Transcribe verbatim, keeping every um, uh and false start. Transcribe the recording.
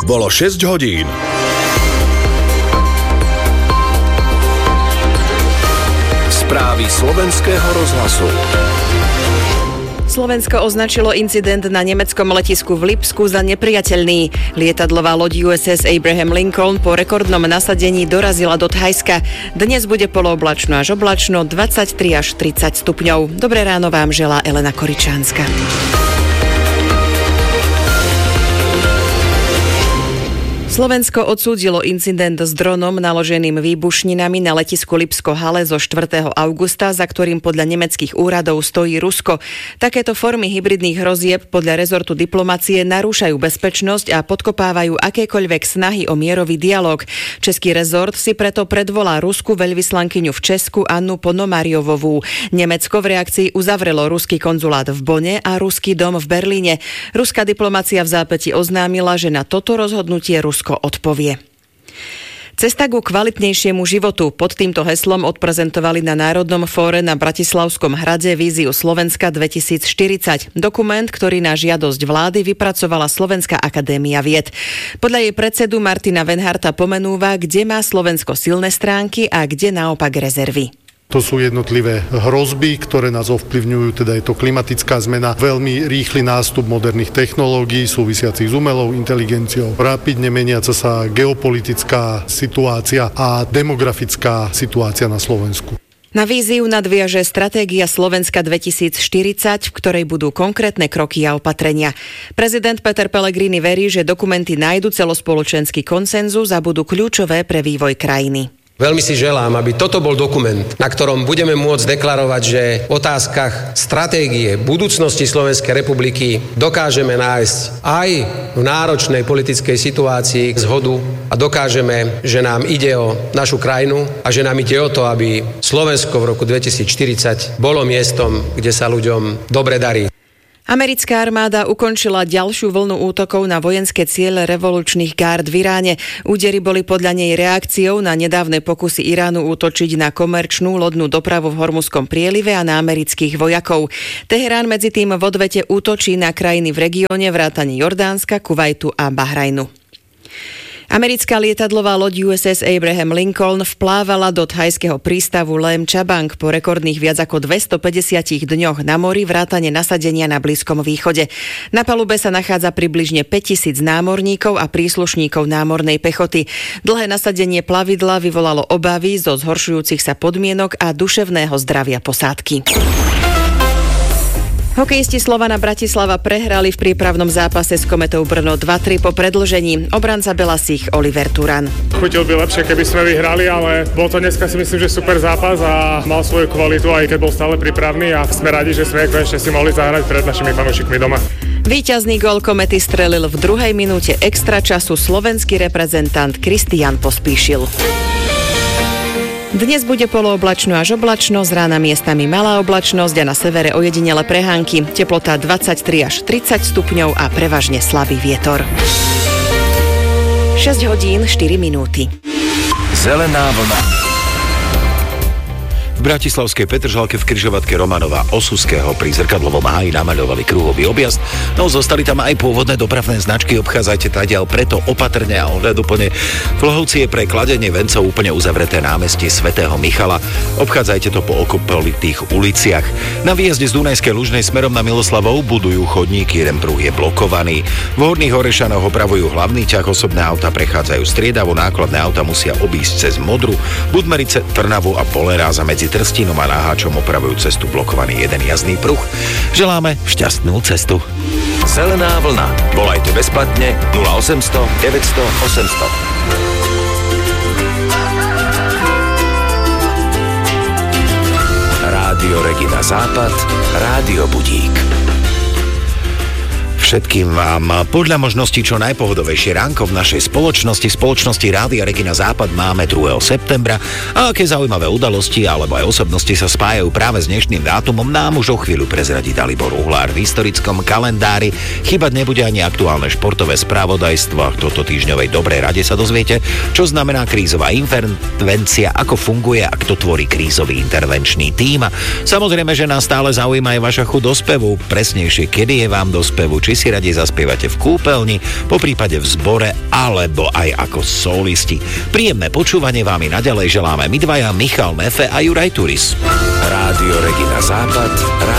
Bolo šesť hodín. Správy slovenského rozhlasu. Slovensko označilo incident na nemeckom letisku v Lipsku za nepriateľný. Lietadlová loď ú es es Abraham Lincoln po rekordnom nasadení dorazila do Thajska. Dnes bude polooblačno až oblačno, dvadsaťtri až tridsať stupňov. Dobré ráno vám želá Elena Koričánska. Slovensko odsúdilo incident s dronom naloženým výbušninami na letisku Lipsko-Hale zo štvrtého augusta, za ktorým podľa nemeckých úradov stojí Rusko. Takéto formy hybridných hrozieb podľa rezortu diplomacie narúšajú bezpečnosť a podkopávajú akékoľvek snahy o mierový dialog. Český rezort si preto predvolá ruskú veľvyslankyňu v Česku Annu Ponomariovovú. Nemecko v reakcii uzavrelo ruský konzulát v Bonne a ruský dom v Berlíne. Ruská diplomacia v zápäti oznámila, že na toto rozhodnutie Rusko odpovie. Cesta ku kvalitnejšiemu životu. Pod týmto heslom odprezentovali na Národnom fóre na Bratislavskom hrade víziu Slovenska dvetisícštyridsať. Dokument, ktorý na žiadosť vlády vypracovala Slovenská akadémia vied. Podľa jej predsedu Martina Venharta pomenúva, kde má Slovensko silné stránky a kde naopak rezervy. To sú jednotlivé hrozby, ktoré nás ovplyvňujú, teda je to klimatická zmena, veľmi rýchly nástup moderných technológií súvisiacich s umelou inteligenciou, rapidne meniaca sa geopolitická situácia a demografická situácia na Slovensku. Na víziu nadviaže stratégia Slovenska dvetisícštyridsať, v ktorej budú konkrétne kroky a opatrenia. Prezident Peter Pellegrini verí, že dokumenty nájdu celospoločenský konsenzus a budú kľúčové pre vývoj krajiny. Veľmi si želám, aby toto bol dokument, na ktorom budeme môcť deklarovať, že v otázkach stratégie budúcnosti Slovenskej republiky dokážeme nájsť aj v náročnej politickej situácii zhodu a dokážeme, že nám ide o našu krajinu a že nám ide o to, aby Slovensko v roku dvetisícštyridsať bolo miestom, kde sa ľuďom dobre darí. Americká armáda ukončila ďalšiu vlnu útokov na vojenské ciele revolučných gárd v Iráne. Údery boli podľa nej reakciou na nedávne pokusy Iránu útočiť na komerčnú lodnú dopravu v Hormuzskom prielive a na amerických vojakov. Teherán medzi tým v odvete útočí na krajiny v regióne vrátane Jordánska, Kuvajtu a Bahrajnu. Americká lietadlová loď ú es es Abraham Lincoln vplávala do thajského prístavu Laem Chabang po rekordných viac ako dvestopäťdesiat dňoch na mori vrátane nasadenia na Blízkom východe. Na palube sa nachádza približne päťtisíc námorníkov a príslušníkov námornej pechoty. Dlhé nasadenie plavidla vyvolalo obavy zo zhoršujúcich sa podmienok a duševného zdravia posádky. Hokejisti Slovana Bratislava prehrali v prípravnom zápase s Kometou Brno dva tri po predĺžení. Obranca Belasich Oliver Turan. Chutil by lepšie, keby sme vyhrali, ale bol to dneska si myslím, že super zápas a mal svoju kvalitu, aj keď bol stále prípravný a sme radi, že sme konečne si mohli zahrať pred našimi fanúšikmi doma. Víťazný gól Komety strelil v druhej minúte extra času slovenský reprezentant Kristián Pospíšil. Dnes bude polooblačno až oblačno, z rána miestami malá oblačnosť a na severe ojedinele prehánky. Teplota dvadsaťtri až tridsať stupňov a prevažne slabý vietor. šesť hodín štyri minúty. Zelená vlna. V bratislavskej Petržalke v križovatke Romanova Osuského pri Zrkadlovom háji namaľovali kruhový objazd, no zostali tam aj pôvodné dopravné značky, obchádzajte tadiaľ preto opatrne a ohľaduplne. V Lohovci je pre kladenie vencov úplne uzavreté námestie svätého Michala, obchádzajte to po okolitých uliciach. Na výjazde z Dunajskej Lužnej smerom na Miloslavov budujú chodníky, jeden pruh je blokovaný. V Horných Orešanoch opravujú hlavný ťah, osobné auta prechádzajú striedavo, nákladné auta musia obísť cez Modru, Budmerice, Trnavu a Poleráza. Medzi Trstínom a Náháčom opravujú cestu blokovaný jeden jazdný pruh. Želáme šťastnú cestu. Zelená vlna. Volajte bezplatne nula osemsto deväťsto osemsto. Rádio Regina Západ, Rádio Budík. Všetkým vám podľa možností čo najpohodovejšie ránko v našej spoločnosti, spoločnosti Rádia Regina Západ máme druhého septembra a aké zaujímavé udalosti alebo aj osobnosti sa spájajú práve s dnešným dátumom, nám už o chvíľu prezradí Dalibor Uhlár. V historickom kalendári chýbať nebude ani aktuálne športové spravodajstvo a toto týždňovej dobrej rade sa dozviete, čo znamená krízová intervencia, ako funguje a kto tvorí krízový intervenčný tím. Samozrejme, že nás stále zaujíma aj vaša chuť do spevu, presnejšie, kedy je vám do spevu, či si radi zaspievate v kúpeľni, po prípade v zbore, alebo aj ako solisti. Príjemné počúvanie vám i naďalej želáme my dvaja, Michal Nefe a Juraj Turis. Rádio Regina Západ,